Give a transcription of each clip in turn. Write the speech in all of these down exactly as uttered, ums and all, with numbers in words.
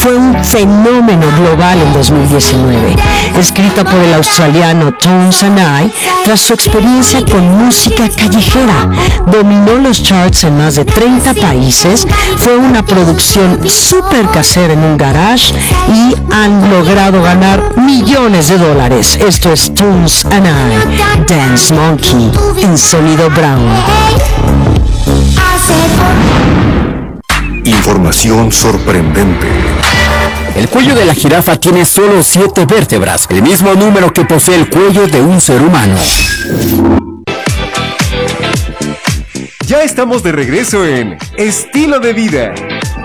fue un fenómeno global en dos mil diecinueve. Escrita por el australiano Tones and I, tras su experiencia con música callejera, dominó los charts en más de treinta países, fue una producción súper casera en un garage y han logrado ganar millones de dólares. Esto es Tones and I, Dance Monkey, en Sonido Brown. Información sorprendente. El cuello de la jirafa tiene solo siete vértebras, el mismo número que posee el cuello de un ser humano. Ya estamos de regreso en Estilo de Vida.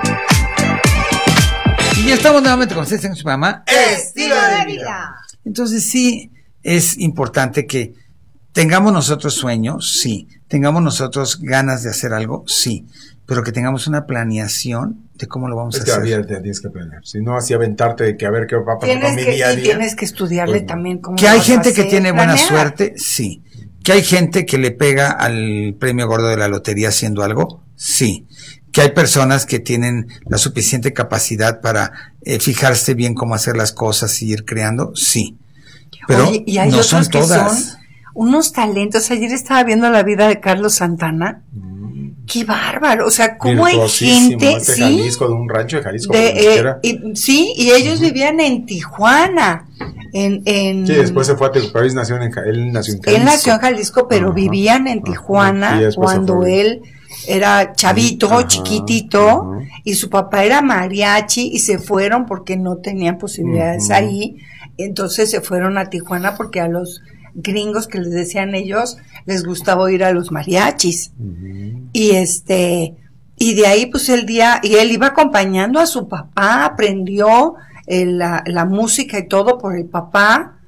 Y ya estamos nuevamente con ustedes en su programa Estilo de Vida. Entonces sí, es importante que tengamos nosotros sueños, sí. Tengamos nosotros ganas de hacer algo, sí. Pero que tengamos una planeación de cómo lo vamos es a que hacer. Había, tienes que planear. Si no, así aventarte de que a ver qué va a pasar con mi que, día a y día. tienes que estudiarle Pues, también cómo Que hay vas a gente que hacer, tiene buena planear. suerte, sí. Que hay gente que le pega al premio gordo de la lotería haciendo algo, sí. Que hay personas que tienen la suficiente capacidad para eh, fijarse bien cómo hacer las cosas y ir creando, sí. Pero Oye, y hay no otros son que todas. son unos talentos. Ayer estaba viendo la vida de Carlos Santana. Qué bárbaro, o sea, cómo hay Virtuosísimo, gente, este sí, Jalisco, de un rancho de Jalisco, de, ni eh, siquiera. y, sí, y ellos vivían en Tijuana, en, en Sí, después se fue a Tijuana, él nació en, él nació en Jalisco. él nació en Jalisco, pero Ajá. vivían en Ajá. Tijuana Y después se cuando fue. él era chavito, Ajá. chiquitito, Ajá. y su papá era mariachi y se fueron porque no tenían posibilidades Ajá. ahí, entonces se fueron a Tijuana porque a los gringos que les decían ellos les gustaba oír a los mariachis. Uh-huh. Y este, y de ahí pues el día, y él iba acompañando a su papá, aprendió el, la, la música y todo por el papá,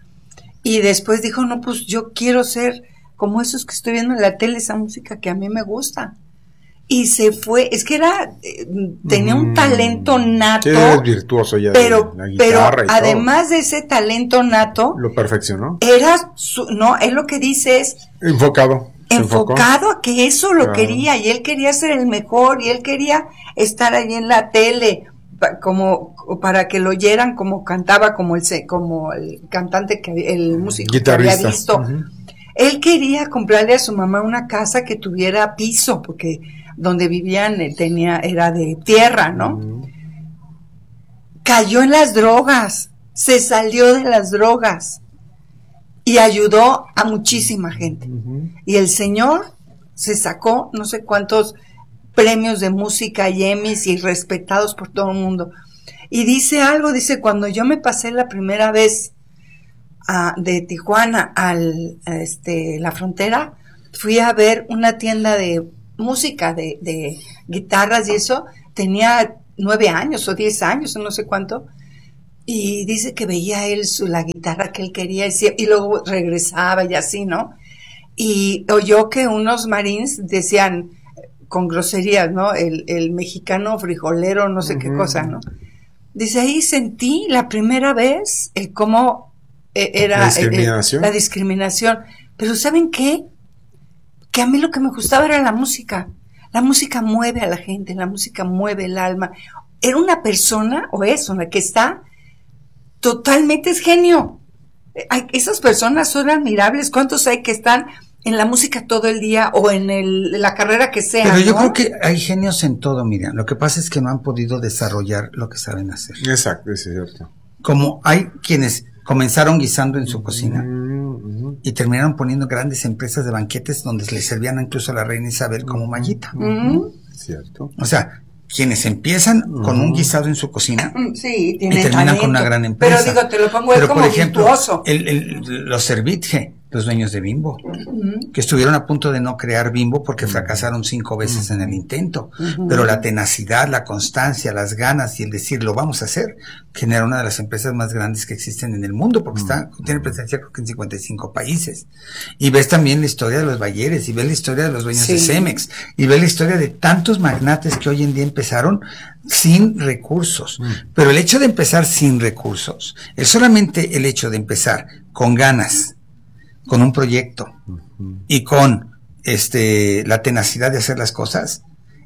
y después dijo, no, pues yo quiero ser como esos que estoy viendo en la tele, esa música que a mí me gusta. Y se fue, es que era, eh, tenía un talento nato. Sí, es virtuoso ya pero, de la pero guitarra y además de ese talento nato, todo. Lo perfeccionó. era su, no, él lo que dice es, Enfocado. se enfocó. enfocado a que eso lo Claro. quería, y él quería ser el mejor, y él quería estar ahí en la tele pa- como para que lo oyeran como cantaba, como el se- como el cantante que el músico que había Guitarrista. visto. Uh-huh. Él quería comprarle a su mamá una casa que tuviera piso, porque donde vivían eh, tenía era de tierra, ¿no? Uh-huh. Cayó en las drogas, se salió de las drogas y ayudó a muchísima gente. Uh-huh. Y el señor se sacó no sé cuántos premios de música y Emmys y respetados por todo el mundo. Y dice algo, dice, cuando yo me pasé la primera vez a, de Tijuana al a este la frontera, fui a ver una tienda de música, de, de guitarras y eso, tenía nueve años o diez años o no sé cuánto, y dice que veía él su, la guitarra que él quería y, y luego regresaba y así, ¿no? Y oyó que unos marines decían con groserías, ¿no? El, el mexicano frijolero, no sé uh-huh. qué cosa, ¿no? Dice, ahí sentí la primera vez el cómo eh, era la discriminación. Eh, la discriminación. Pero ¿saben qué? Que a mí lo que me gustaba era la música. La música mueve a la gente, la música mueve el alma. Era una persona, o es una, que está totalmente, es genio. Hay, esas personas son admirables. ¿Cuántos hay que están en la música todo el día o en el, la carrera que sea? Pero yo ¿no? creo que hay genios en todo, Miriam. Lo que pasa es que no han podido desarrollar lo que saben hacer. Exacto, es cierto. Como hay quienes comenzaron guisando en su cocina uh-huh. y terminaron poniendo grandes empresas de banquetes donde le servían incluso a la reina Isabel como mallita. Uh-huh. Cierto. O sea, quienes empiezan uh-huh. con un guisado en su cocina sí, y terminan talento. con una gran empresa. Pero digo, te lo pongo Pero, como por ejemplo, virtuoso. El, el, los Servitje, los dueños de Bimbo, uh-huh. que estuvieron a punto de no crear Bimbo porque fracasaron cinco veces uh-huh. en el intento, uh-huh. pero la tenacidad, la constancia, las ganas y el decir lo vamos a hacer, genera una de las empresas más grandes que existen en el mundo, porque uh-huh. está tiene presencia creo que en cincuenta y cinco países. Y ves también la historia de los Bayeres, y ves la historia de los dueños sí. de Cemex, y ves la historia de tantos magnates que hoy en día empezaron sin recursos. Uh-huh. Pero el hecho de empezar sin recursos, es solamente el hecho de empezar con ganas, con un proyecto uh-huh. y con este la tenacidad de hacer las cosas,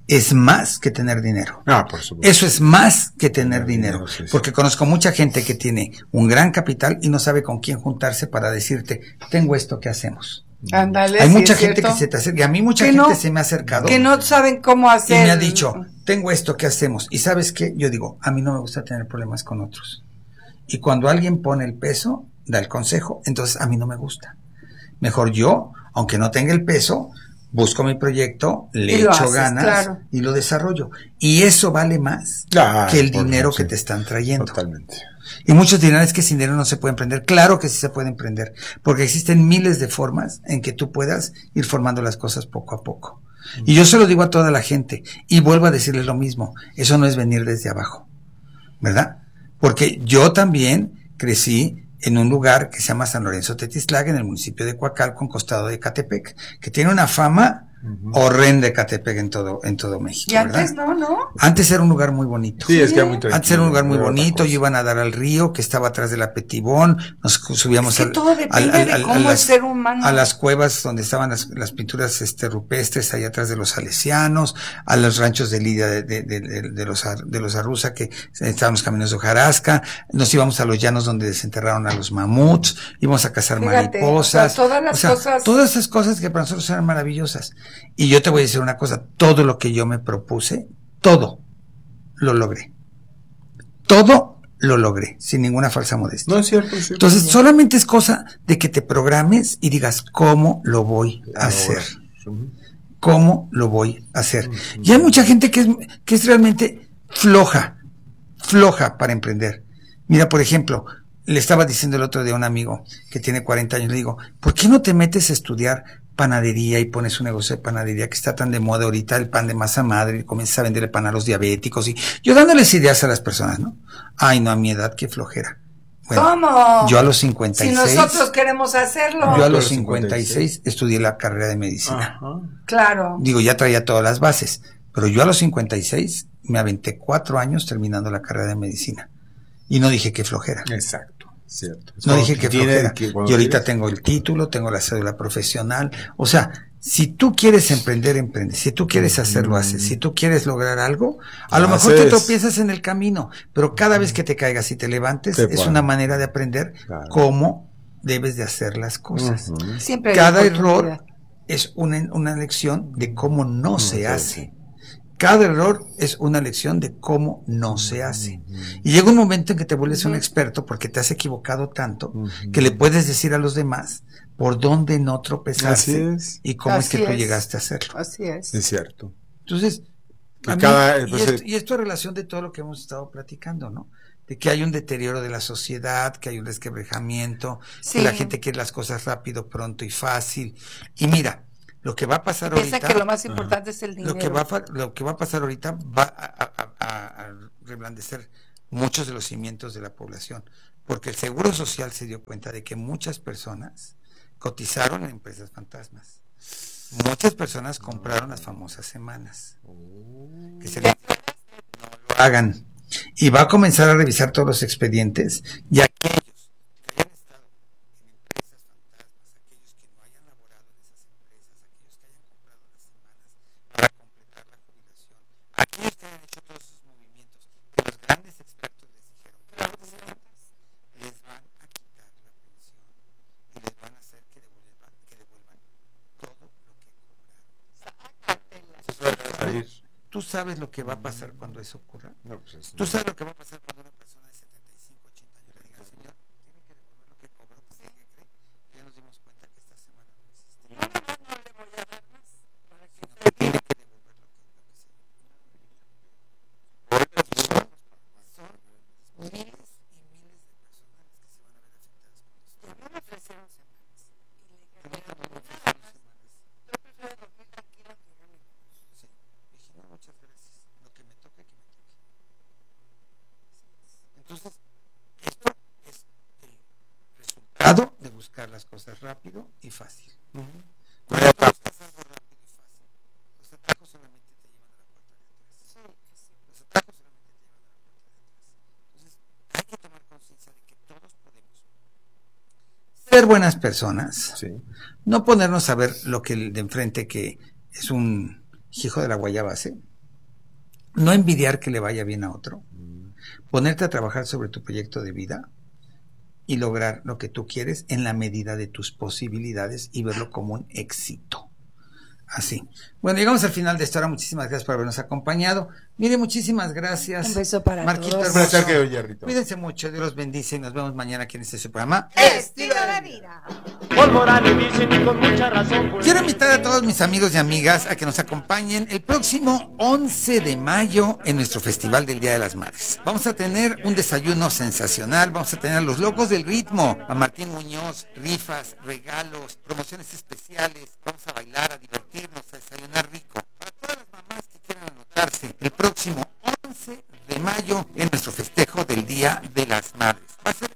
es más que tener dinero. Ah, por supuesto. Eso es más que tener Tener dinero, dinero, sí, sí. porque conozco mucha gente que tiene un gran capital y no sabe con quién juntarse para decirte, tengo esto, ¿qué hacemos? Ándale, Hay sí, mucha es gente cierto. que se te acerca, y a mí mucha Que gente no- se me ha acercado Que no saben cómo y hacer. me ha dicho, tengo esto, ¿qué hacemos? Y ¿sabes qué? Yo digo, a mí no me gusta tener problemas con otros. Y cuando alguien pone el peso, da el consejo, entonces a mí no me gusta. Mejor yo, aunque no tenga el peso, busco mi proyecto, le Y lo echo haces, ganas claro. y lo desarrollo. Y eso vale más Claro, que el por dinero supuesto, que te sí. están trayendo. Totalmente. Y muchos dirán, es que sin dinero no se puede emprender. Claro que sí se puede emprender, porque existen miles de formas en que tú puedas ir formando las cosas poco a poco. Y yo se lo digo a toda la gente, y vuelvo a decirles lo mismo, eso no es venir desde abajo, ¿verdad? Porque yo también crecí en un lugar que se llama San Lorenzo Tetistlán, en el municipio de Coacalco, en costado de Ecatepec, que tiene una fama uh-huh. horrenda Ecatepec en todo, en todo México. Y antes ¿verdad? no, ¿no? Antes era un lugar muy bonito. Sí, es que era muy tranquilo. Antes era un lugar muy bonito, y iban a dar al río que estaba atrás de la Petibón, nos subíamos es que al, todo depende al, al, de al, cómo a las, el ser humano. a las cuevas donde estaban las, las pinturas este, rupestres, allá atrás de los salesianos, a los ranchos de Lidia de, de, de, de, de los de los Arruza, que estaban los caminos de Hojarasca, nos íbamos a los llanos donde desenterraron a los mamuts, íbamos a cazar Fíjate, mariposas, o sea, todas las o sea, cosas, todas esas cosas que para nosotros eran maravillosas. Y yo te voy a decir una cosa, todo lo que yo me propuse, todo lo logré. Todo lo logré, sin ninguna falsa modestia. No es cierto, es cierto. Entonces, solamente es cosa de que te programes y digas, ¿cómo lo voy a hacer? ¿Cómo lo voy a hacer? Y hay mucha gente que es, que es realmente floja, floja para emprender. Mira, por ejemplo, le estaba diciendo el otro día a un amigo que tiene cuarenta años, le digo, ¿por qué no te metes a estudiar panadería y pones un negocio de panadería que está tan de moda ahorita, el pan de masa madre, y comienzas a venderle pan a los diabéticos? Y yo dándoles ideas a las personas, ¿no? Ay, no, a mi edad, qué flojera. Bueno, ¿cómo? Yo a los cincuenta y seis. Si nosotros queremos hacerlo. Yo a los cincuenta y seis estudié la carrera de medicina. Ajá. Claro. Digo, ya traía todas las bases, pero yo a los cincuenta y seis me aventé cuatro años terminando la carrera de medicina. Y no dije que flojera. Exacto, cierto. No dije que flojera. Que, y ahorita quieres. tengo el título, tengo la cédula profesional. O sea, si tú quieres emprender, emprende. Si tú quieres hacerlo, haces. Si tú quieres lograr algo, a lo mejor te tropiezas en el camino, pero cada vez que te caigas y te levantes, te es puede. una manera de aprender claro. cómo debes de hacer las cosas. Uh-huh. Siempre cada error es una, una lección de cómo no uh-huh. se hace. Cada error es una lección de cómo no se hace. Y llega un momento en que te vuelves uh-huh. un experto porque te has equivocado tanto uh-huh. que le puedes decir a los demás por dónde no tropezarse y cómo Así es que es. tú llegaste a hacerlo. Así es. Es cierto. Entonces, a cada, mí, y, esto, y esto en relación de todo lo que hemos estado platicando, ¿no? De que hay un deterioro de la sociedad, que hay un resquebrajamiento, sí. que la gente quiere las cosas rápido, pronto y fácil. Y mira, lo que va a pasar Piensa ahorita... que lo más importante uh, es el dinero. Lo que, va a, lo que va a pasar ahorita va a, a, a, a reblandecer muchos de los cimientos de la población, porque el Seguro Social se dio cuenta de que muchas personas cotizaron en empresas fantasmas. Muchas personas compraron las famosas semanas. Que se les... no lo hagan. Y va a comenzar a revisar todos los expedientes y aquellos que hayan estado en empresas fantasmas, aquellos que no hayan laborado en esas empresas, aquellos que hayan comprado las semanas para completar la jubilación, aquellos que hayan hecho todos esos movimientos que los grandes expertos les dijeron que las rentas les van a quitar la pensión y les van a hacer que devuelvan, que devuelvan todo lo que cobraron. ¿Tú sabes lo que va a pasar cuando eso ocurra? No, pues ¿Tú sabes lo que va a pasar cuando una persona de setenta y cinco, ochenta años le diga, señor, tiene que devolver lo que cobró? Pues, ¿qué cree? Ya nos dimos cuenta que esta semana no existe. No, no, no, no le voy a dar más. Para que no tiene que devolver lo que, lo que se son, son miles y miles de personas las que se van a ver afectadas por esto. Ya me ofrecieron semanas. Y le dije, no me ofrecieron semanas. Yo prefiero dormir tranquila que gane. Sí. Dije, no, muchas gracias. Lo que me toca, que me toque. Entonces, esto es el resultado de buscar las cosas rápido y fácil. Uh-huh. Cuando tú buscas algo rápido y fácil, los atajos solamente te llevan a la puerta de atrás. Sí, sí. Los atajos solamente te llevan a la puerta de atrás. Entonces, hay que tomar conciencia de que todos podemos ser buenas personas. Sí. No ponernos a ver lo que el de enfrente, que es un hijo de la guayaba, ¿sí? no envidiar que le vaya bien a otro, ponerte a trabajar sobre tu proyecto de vida y lograr lo que tú quieres en la medida de tus posibilidades y verlo como un éxito. Así. Bueno, llegamos al final de esta hora. Muchísimas gracias por habernos acompañado. Mire, muchísimas gracias. Un beso para Marquito todos. hermoso. Un placer, Jerrito. Cuídense mucho, Dios los bendice y nos vemos mañana aquí en este su programa. Estilo de vida. Quiero invitar a todos mis amigos y amigas a que nos acompañen el próximo once de mayo en nuestro Festival del Día de las Madres. Vamos a tener un desayuno sensacional, vamos a tener a los locos del ritmo, a Martín Muñoz, rifas, regalos, promociones especiales, vamos a bailar, a divertirnos, a desayunar rico. Para todas las mamás que quieran anotarse, el próximo once de mayo en nuestro festejo del Día de las Madres. Va a ser